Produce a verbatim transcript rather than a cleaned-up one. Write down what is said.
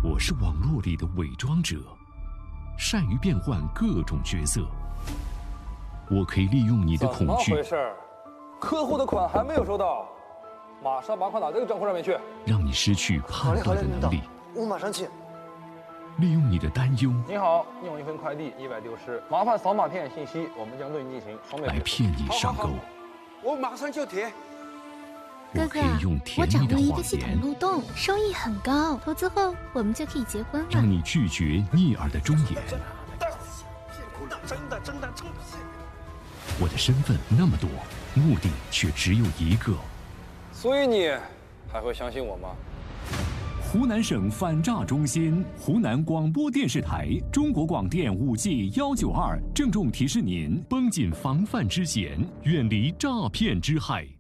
我是网络里的伪装者，善于变换各种角色。我可以利用你的恐惧。 怎么回事？客户的款还没有收到，马上把款打这个账户上面去， 让你失去判断的能力。 我马上去。 利用你的担忧。 你好，你有一份快递意外丢失，麻烦扫码填写信息，我们将对你进行双倍来骗你上钩。 我马上就填。 我可以用甜我找蜜的谎了一个系统言， 漏洞，收益很高，投资后我们就可以结婚了。 让你拒绝逆耳的忠言。 真的真的真的。 我的身份那么多，目的却只有一个。 所以你还会相信我吗？ 湖南省反诈中心、湖南广播电视台、中国广电五 G 幺九二郑重提示您：绷紧防范之弦，远离诈骗之害。